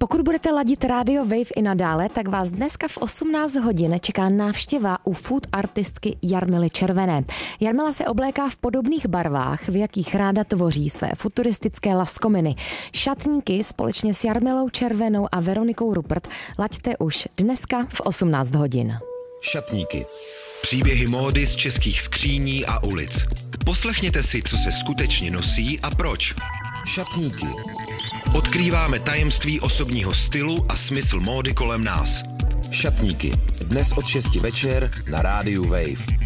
Pokud budete ladit Radio Wave i nadále, tak vás dneska v 18 hodin čeká návštěva u food artistky Jarmily Červené. Jarmila se obléká v podobných barvách, v jakých ráda tvoří své futuristické laskominy. Šatníky společně s Jarmilou Červenou a Veronikou Rupert laďte už dneska v 18 hodin. Šatníky. Příběhy módy z českých skříní a ulic. Poslechněte si, co se skutečně nosí a proč. Šatníky. Odkrýváme tajemství osobního stylu a smysl módy kolem nás. Šatníky. Dnes od 6 večer na rádiu Wave.